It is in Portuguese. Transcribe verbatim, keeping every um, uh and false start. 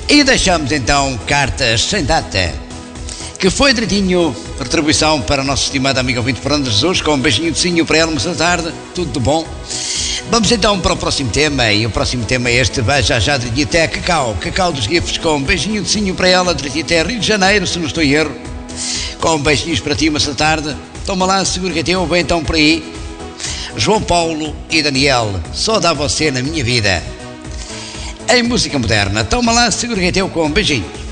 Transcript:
E deixamos então cartas sem data, que foi direitinho retribuição para a nossa estimada amiga ouvinte Fernanda Jesus, com um beijinho de cinho para ela nessa tarde, tudo de bom. Vamos então para o próximo tema, e o próximo tema é este, vai já já direitinho até Cacau, Cacau dos Gifes, com um beijinho de cinho para ela, direitinho até Rio de Janeiro, se não estou em erro, com beijinhos para ti essa tarde. Toma lá, seguro que é teu, vem então por aí. João Paulo e Daniel, só dá você na minha vida. Em música moderna, toma lá, seguro que é teu, com beijinhos.